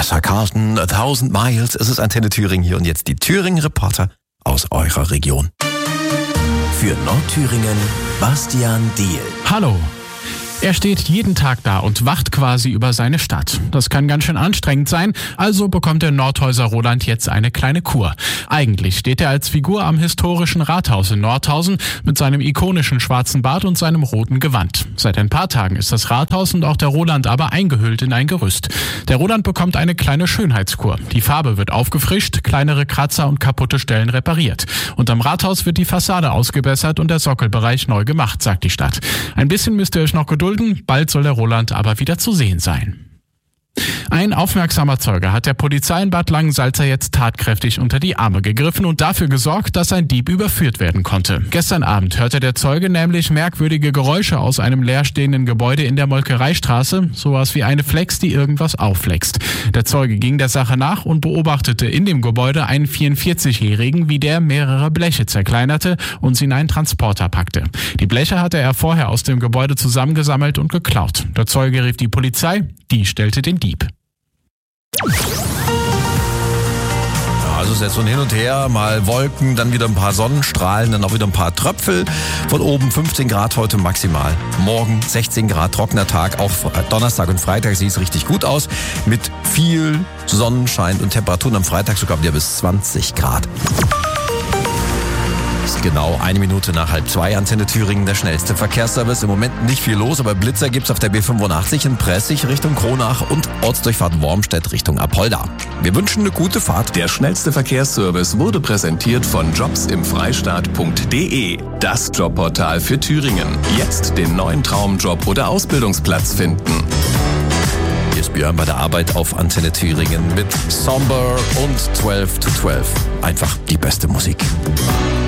Vanessa Carlton, 1000 Miles. Es ist Antenne Thüringen hier und jetzt die Thüringen-Reporter aus eurer Region. Für Nordthüringen, Bastian Diehl. Hallo. Er steht jeden Tag da und wacht quasi über seine Stadt. Das kann ganz schön anstrengend sein, also bekommt der Nordhäuser Roland jetzt eine kleine Kur. Eigentlich steht er als Figur am historischen Rathaus in Nordhausen mit seinem ikonischen schwarzen Bart und seinem roten Gewand. Seit ein paar Tagen ist das Rathaus und auch der Roland aber eingehüllt in ein Gerüst. Der Roland bekommt eine kleine Schönheitskur. Die Farbe wird aufgefrischt, kleinere Kratzer und kaputte Stellen repariert. Und am Rathaus wird die Fassade ausgebessert und der Sockelbereich neu gemacht, sagt die Stadt. Ein bisschen müsst ihr euch noch gedulden. Bald soll der Roland aber wieder zu sehen sein. Ein aufmerksamer Zeuge hat der Polizei in Bad Langensalza jetzt tatkräftig unter die Arme gegriffen und dafür gesorgt, dass ein Dieb überführt werden konnte. Gestern Abend hörte der Zeuge nämlich merkwürdige Geräusche aus einem leerstehenden Gebäude in der Molkereistraße, sowas wie eine Flex, die irgendwas aufflext. Der Zeuge ging der Sache nach und beobachtete in dem Gebäude einen 44-Jährigen, wie der mehrere Bleche zerkleinerte und sie in einen Transporter packte. Die Bleche hatte er vorher aus dem Gebäude zusammengesammelt und geklaut. Der Zeuge rief die Polizei, die stellte den Dieb. Also es ist jetzt so ein Hin und Her, mal Wolken, dann wieder ein paar Sonnenstrahlen, dann auch wieder ein paar Tröpfel. Von oben 15 Grad heute maximal. Morgen 16 Grad, trockener Tag. Auch Donnerstag und Freitag sieht es richtig gut aus. Mit viel Sonnenschein und Temperaturen am Freitag sogar wieder bis 20 Grad. Ist genau 1 Minute nach 1:30, Antenne Thüringen, der schnellste Verkehrsservice. Im Moment nicht viel los, aber Blitzer gibt's auf der B85 in Pressig Richtung Kronach und Ortsdurchfahrt Wormstedt Richtung Apolda. Wir wünschen eine gute Fahrt. Der schnellste Verkehrsservice wurde präsentiert von jobsimfreistaat.de. Das Jobportal für Thüringen. Jetzt den neuen Traumjob oder Ausbildungsplatz finden. Hier ist Björn bei der Arbeit auf Antenne Thüringen mit Somber und 12 to 12. Einfach die beste Musik.